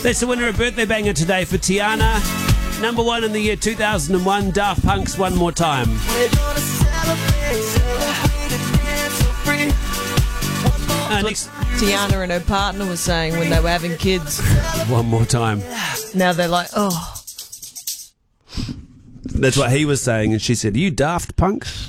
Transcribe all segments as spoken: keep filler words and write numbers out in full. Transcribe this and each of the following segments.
That's the winner of Birthday Banger today for Tiana. Number one in the year two thousand one, Daft Punk's One More Time. We're gonna celebrate, celebrate, so free. Uh, next, Tiana and her partner were saying when they were having kids. One More Time. Now they're like, oh. That's what he was saying, and she said, "Are you Daft Punks?"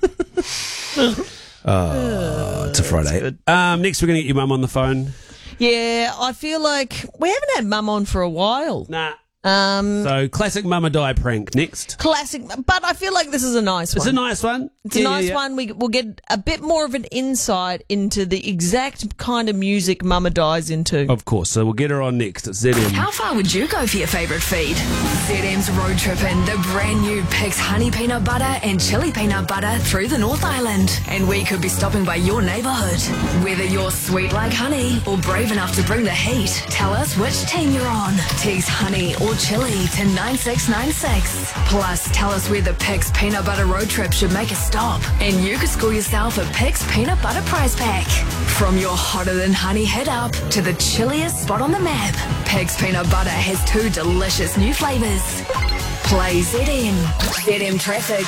Oh, it's a Friday. Um, next, we're going to get your mum on the phone. Yeah, I feel like we haven't had Mum on for a while. Nah. Um, So, classic Mama Die prank next. classic, but I feel like this is a nice It's one. a nice one. It's a Yeah, nice yeah, yeah. one. We, we'll get a bit more of an insight into the exact kind of music Mama dies into. Of course. So, we'll get her on next. It's Z M. How far would you go for your favourite feed? Z M's road tripping the brand new Pix Honey Peanut Butter and Chili Peanut Butter through the North Island. And we could be stopping by your neighbourhood. Whether you're sweet like honey or brave enough to bring the heat, tell us which team you're on. Text honey or chili to nine six nine six. Plus, tell us where the Pix Peanut Butter road trip should make a stop. And you could score yourself a Pix Peanut Butter prize pack. From your hotter than honey hit up to the chilliest spot on the map, Pix Peanut Butter has two delicious new flavours. Play Z M. Z M Traffic.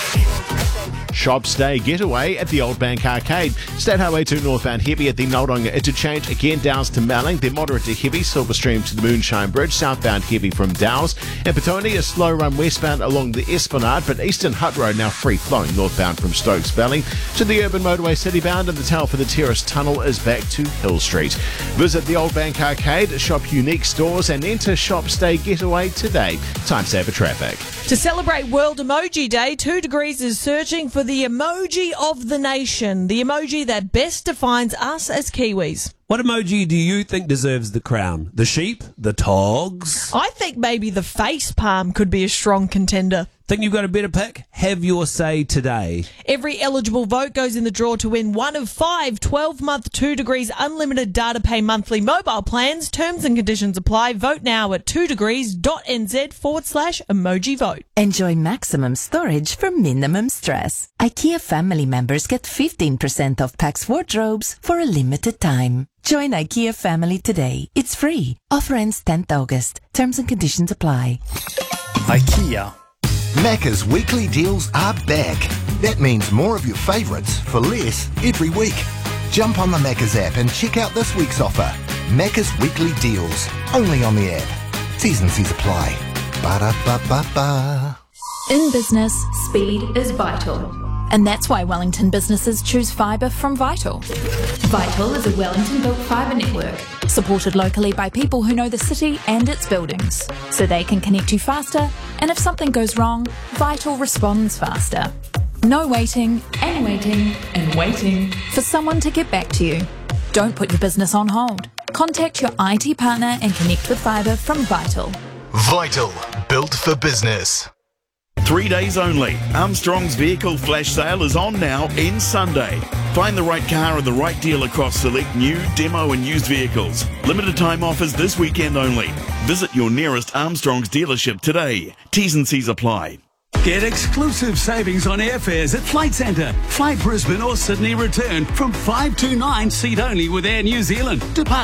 Shops Day Getaway at the Old Bank Arcade. State Highway two northbound heavy at the Noldonga interchange. Again, Dowes to Malling. Then moderate to heavy. Silverstream to the Moonshine Bridge. Southbound heavy from Dowes. And Petone, a slow run westbound along the Esplanade. But Eastern Hutt Road now free flowing northbound from Stokes Valley to the Urban Motorway citybound. And the tail for the Terrace Tunnel is back to Hill Street. Visit the Old Bank Arcade. Shop unique stores and enter Shops Day Getaway today. Time saver traffic. To celebrate World Emoji Day, Two Degrees is searching for the emoji of the nation, the emoji that best defines us as Kiwis. What emoji do you think deserves the crown? The sheep? The togs? I think maybe the face palm could be a strong contender. Think you've got a better pick? Have your say today. Every eligible vote goes in the draw to win one of five twelve-month Two Degrees unlimited data pay monthly mobile plans. Terms and conditions apply. Vote now at two degrees.nz forward slash emoji vote. Enjoy maximum storage for minimum stress. IKEA family members get fifteen percent off Pax wardrobes for a limited time. Join IKEA family today. It's free. Offer ends tenth August. Terms and conditions apply. IKEA. Macca's weekly deals are back. That means more of your favourites for less every week. Jump on the Macca's app and check out this week's offer. Macca's weekly deals, only on the app. T's and C's apply. Ba-da-ba-ba-ba. In business, speed is vital. And that's why Wellington businesses choose fibre from Vital. Vital is a Wellington-built fibre network, supported locally by people who know the city and its buildings, so they can connect you faster, and if something goes wrong, Vital responds faster. No waiting, and waiting, and waiting for someone to get back to you. Don't put your business on hold. Contact your I T partner and connect with fibre from Vital. Vital, built for business. Three days only. Armstrong's vehicle flash sale is on now in Sunday. Find the right car and the right deal across select new, demo and used vehicles. Limited time offers this weekend only. Visit your nearest Armstrong's dealership today. T's and C's apply. Get exclusive savings on airfares at Flight Centre. Fly Brisbane or Sydney return from five two nine seat only with Air New Zealand. Depart